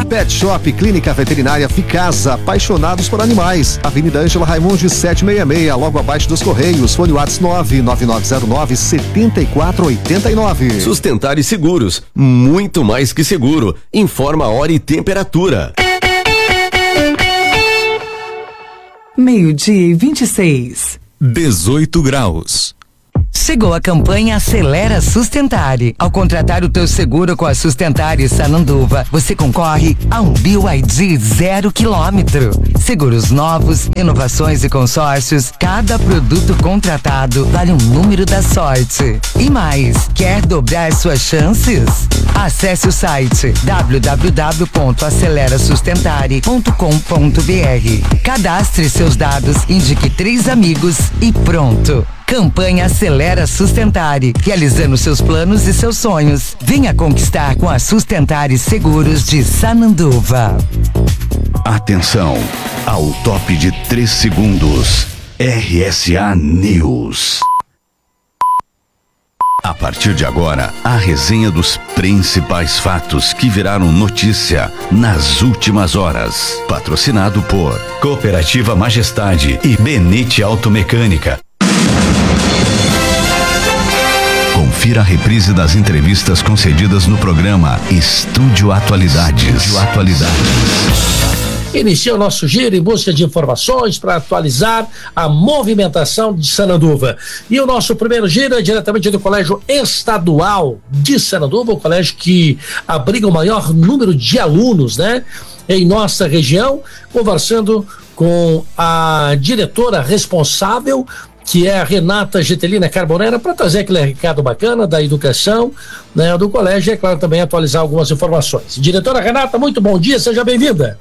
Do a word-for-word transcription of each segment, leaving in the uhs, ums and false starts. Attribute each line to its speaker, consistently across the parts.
Speaker 1: Pet Shop Clínica Veterinária Ficasa, apaixonados por animais. Avenida Ângela Raimundi setecentos e sessenta e seis, logo abaixo dos Correios. Fone WhatsApp nove nove nove zero nove sete quatro oito nove.
Speaker 2: Sustentare Seguros, muito mais que seguro. Informa a hora e temperatura.
Speaker 3: Meio-dia e vinte e seis.
Speaker 4: dezoito graus.
Speaker 3: Chegou a campanha Acelera Sustentare. Ao contratar o teu seguro com a Sustentare Sananduva, você concorre a um B Y D zero quilômetro. Seguros novos, inovações e consórcios, cada produto contratado vale um número da sorte. E mais, quer dobrar suas chances? Acesse o site w w w ponto acelera sustentare ponto com ponto b r. Cadastre seus dados, indique três amigos e pronto. Campanha Acelera Sustentare, realizando seus planos e seus sonhos. Venha conquistar com a Sustentare Seguros de Sananduva.
Speaker 5: Atenção, ao top de três segundos. R S A News. A partir de agora, a resenha dos principais fatos que viraram notícia nas últimas horas. Patrocinado por Cooperativa Majestade e Benite Automecânica. Confira a reprise das entrevistas concedidas no programa Estúdio Atualidades. Estúdio Atualidades.
Speaker 6: Inicia o nosso giro em busca de informações para atualizar a movimentação de Sananduva. E o nosso primeiro giro é diretamente do Colégio Estadual de Sananduva, o colégio que abriga o maior número de alunos, né, em nossa região, conversando com a diretora responsável, que é a Renata Getelina Carbonera, para trazer aquele recado bacana da educação, né, do colégio e, é claro, também atualizar algumas informações. Diretora Renata, muito bom dia, seja bem-vinda.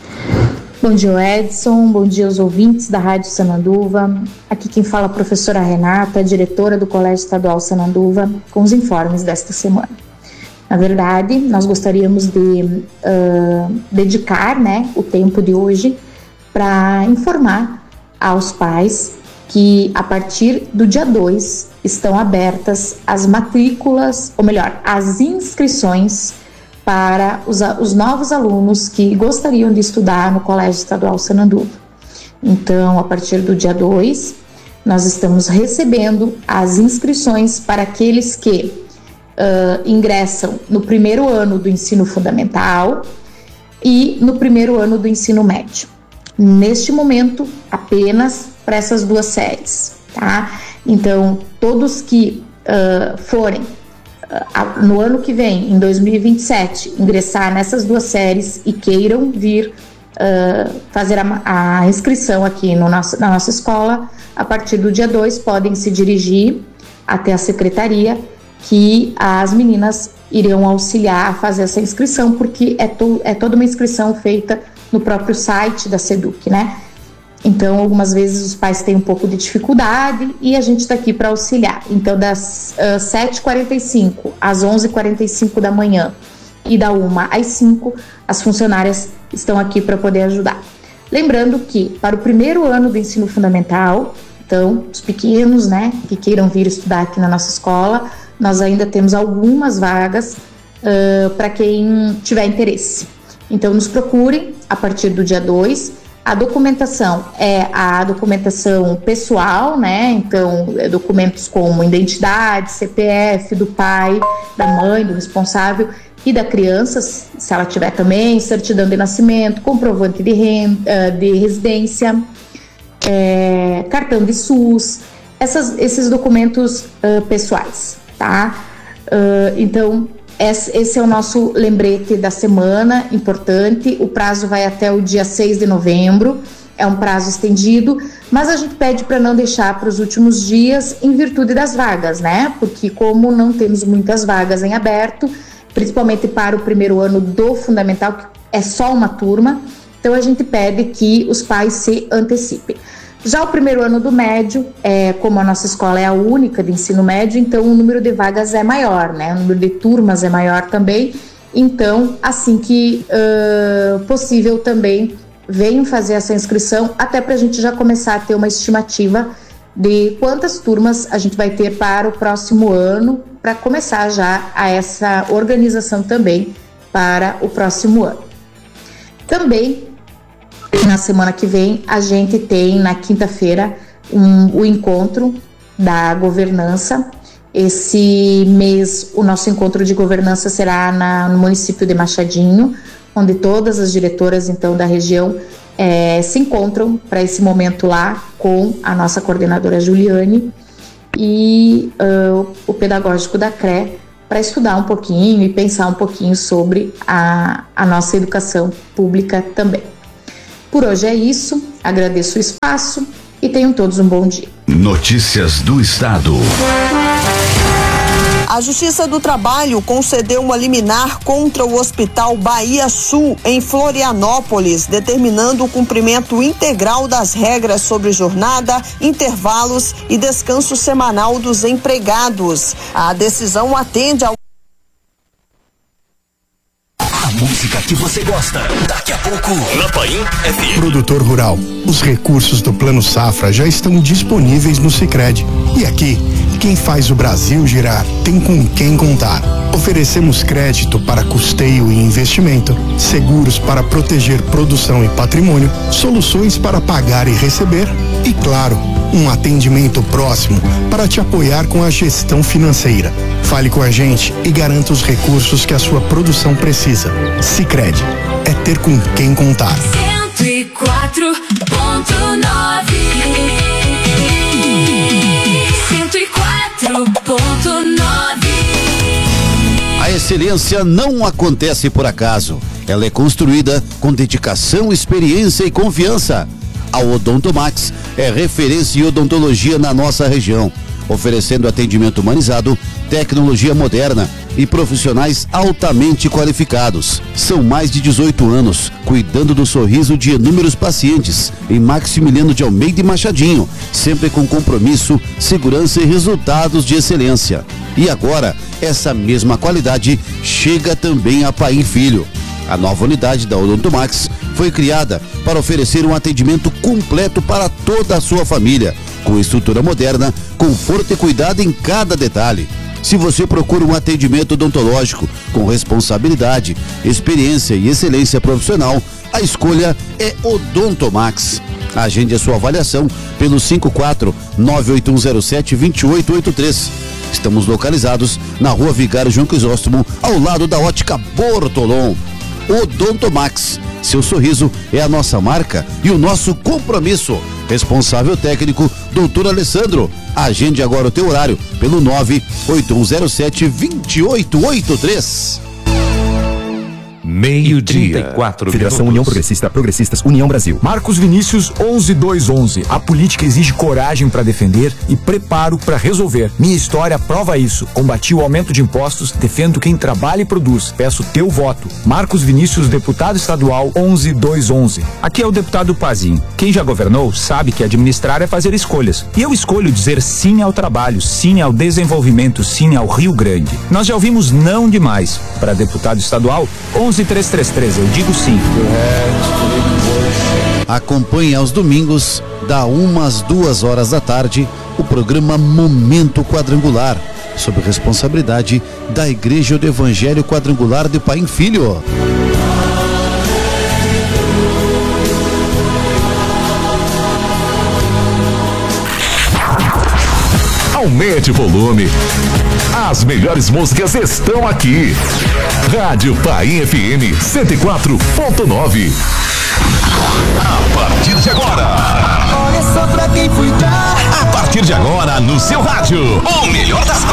Speaker 7: Bom dia, Edson, bom dia aos ouvintes da Rádio Sananduva. Aqui quem fala é a professora Renata, diretora do Colégio Estadual Sananduva, com os informes desta semana. Na verdade, nós gostaríamos de uh, dedicar, né, o tempo de hoje para informar aos pais que a partir do dia dois estão abertas as matrículas, ou melhor, as inscrições para os, os novos alunos que gostariam de estudar no Colégio Estadual Sananduva. Então, a partir do dia dois, nós estamos recebendo as inscrições para aqueles que uh, ingressam no primeiro ano do ensino fundamental e no primeiro ano do ensino médio. Neste momento, apenas para essas duas séries, tá? Então, todos que uh, forem uh, no ano que vem, em dois mil e vinte e sete, ingressar nessas duas séries e queiram vir uh, fazer a, a inscrição aqui no nosso, na nossa escola, a partir do dia dois, podem se dirigir até a secretaria, que as meninas irão auxiliar a fazer essa inscrição, porque é, to, é toda uma inscrição feita no próprio site da SEDUC, né? Então, algumas vezes os pais têm um pouco de dificuldade e a gente está aqui para auxiliar. Então, das uh, sete e quarenta e cinco às onze e quarenta e cinco da manhã e da uma às cinco, as funcionárias estão aqui para poder ajudar. Lembrando que, para o primeiro ano do ensino fundamental, então, os pequenos, né, que queiram vir estudar aqui na nossa escola, nós ainda temos algumas vagas uh, para quem tiver interesse. Então, nos procurem a partir do dia dois. A documentação é a documentação pessoal, né? Então, é documentos como identidade, C P F do pai, da mãe, do responsável e da criança, se ela tiver também, certidão de nascimento, comprovante de, renda, de residência, é, cartão de SUS, essas, esses documentos uh, pessoais, tá? Uh, então, esse é o nosso lembrete da semana, importante. O prazo vai até o dia seis de novembro, é um prazo estendido, mas a gente pede para não deixar para os últimos dias em virtude das vagas, né? Porque como não temos muitas vagas em aberto, principalmente para o primeiro ano do fundamental, que é só uma turma, então a gente pede que os pais se antecipem. Já o primeiro ano do médio, é, como a nossa escola é a única de ensino médio, então o número de vagas é maior, né? O número de turmas é maior também. Então, assim que uh, possível também, venham fazer essa inscrição, até para a gente já começar a ter uma estimativa de quantas turmas a gente vai ter para o próximo ano, para começar já a essa organização também para o próximo ano. Também, na semana que vem, a gente tem na quinta-feira um, o encontro da governança. Esse mês, o nosso encontro de governança será na, no município de Machadinho, onde todas as diretoras, então, da região é, se encontram para esse momento lá com a nossa coordenadora Juliane e uh, o pedagógico da C R E, para estudar um pouquinho e pensar um pouquinho sobre a, a nossa educação pública também. Por hoje é isso, agradeço o espaço e tenham todos um bom dia.
Speaker 5: Notícias do Estado.
Speaker 8: A Justiça do Trabalho concedeu uma liminar contra o Hospital Bahia Sul, em Florianópolis, determinando o cumprimento integral das regras sobre jornada, intervalos e descanso semanal dos empregados. A decisão atende ao
Speaker 9: A música que você gosta, daqui a pouco na Paim F M.
Speaker 10: Produtor rural, os recursos do Plano Safra já estão disponíveis no Sicredi. E aqui, quem faz o Brasil girar tem com quem contar. Oferecemos crédito para custeio e investimento, seguros para proteger produção e patrimônio, soluções para pagar e receber e, claro, um atendimento próximo para te apoiar com a gestão financeira. Fale com a gente e garanta os recursos que a sua produção precisa. Sicredi, é ter com quem contar.
Speaker 11: cento e quatro ponto nove cento e quatro ponto nove.
Speaker 12: A excelência não acontece por acaso. Ela é construída com dedicação, experiência e confiança. A Odontomax é referência em odontologia na nossa região, oferecendo atendimento humanizado, tecnologia moderna e profissionais altamente qualificados. São mais de dezoito anos cuidando do sorriso de inúmeros pacientes em Maximiliano de Almeida e Machadinho, sempre com compromisso, segurança e resultados de excelência. E agora, essa mesma qualidade chega também a Paim Filho. A nova unidade da Odontomax foi criada para oferecer um atendimento completo para toda a sua família, com estrutura moderna, conforto e cuidado em cada detalhe. Se você procura um atendimento odontológico com responsabilidade, experiência e excelência profissional, a escolha é Odontomax. Agende a sua avaliação pelo cinco quatro nove oito um zero sete dois oito oito três. Estamos localizados na Rua Vigário João Crisóstomo, ao lado da Ótica Bortolom. Odontomax, seu sorriso é a nossa marca e o nosso compromisso. Responsável técnico, doutor Alessandro. Agende agora o teu horário pelo nove oito um zero sete dois oito oito três.
Speaker 13: Meio-dia.
Speaker 14: Federação União Progressista, Progressistas, União Brasil.
Speaker 13: Marcos Vinícius, onze dois onze. A política exige coragem para defender e preparo para resolver. Minha história prova isso. Combati o aumento de impostos, defendo quem trabalha e produz. Peço teu voto. Marcos Vinícius, deputado estadual, onze dois onze.
Speaker 14: Aqui é o deputado Pazinho. Quem já governou sabe que administrar é fazer escolhas. E eu escolho dizer sim ao trabalho, sim ao desenvolvimento, sim ao Rio Grande. Nós já ouvimos não demais. Para deputado estadual, onze três três três, eu digo sim.
Speaker 12: Acompanhe aos domingos, da uma às duas horas da tarde, o programa Momento Quadrangular, sob responsabilidade da Igreja do Evangelho Quadrangular de Paim Filho.
Speaker 15: Aumente o volume. As melhores músicas estão aqui. Rádio Paim F M cento e quatro ponto nove. A partir de agora.
Speaker 9: Olha só pra quem fui dar.
Speaker 15: A partir de agora, no seu rádio, o melhor das